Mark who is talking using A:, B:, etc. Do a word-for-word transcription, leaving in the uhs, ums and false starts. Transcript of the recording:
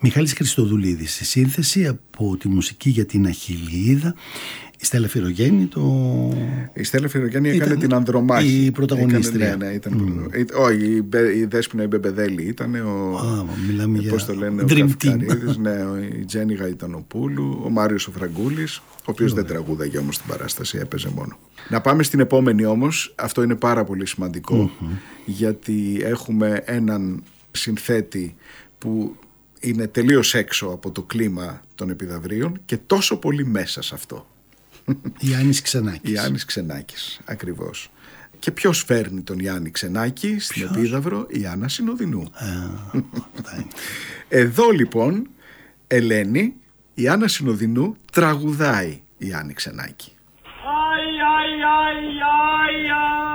A: Μιχάλης Χριστοδουλίδης στη σύνθεση, από τη μουσική για την Αχιλλεΐδα. Η Στέλλα Φυρογέννη το...
B: Η Στέλλα Φυρογέννη έκανε ήταν την Ανδρομάχη.
A: Η πρωταγωνίστρια.
B: Έκανε, ναι, ναι, ήταν mm. Όχι, η, η Δέσποινα η Μπεμπεδέλη ήταν ο...
A: Ah, μιλάμε για...
B: Πώς το λένε,
A: Dream
B: ο Καυκαρίδης, ναι, η Τζένι Γαϊτανοπούλου, ο Μάριος ο Φραγκούλης, ο οποίος δεν τραγούδαγε όμως την παράσταση, έπαιζε μόνο. Να πάμε στην επόμενη όμως, αυτό είναι πάρα πολύ σημαντικό, mm-hmm. γιατί έχουμε έναν συνθέτη που είναι τελείως έξω από το κλίμα των επιδαυρίων και τόσο πολύ μέσα σε αυτό.
A: Ιάννης Ξενάκης.
B: Ιάννης Ξενάκης, ακριβώς. Και ποιος φέρνει τον Ιάννη Ξενάκη στην ποιος? Επίδαυρο? Η Άννα Συνοδεινού.
A: Uh,
B: Εδώ λοιπόν, Ελένη, η Άννα Συνοδεινού τραγουδάει Ιάννη Ξενάκη.
C: Αι, αι, αι, αι, αι.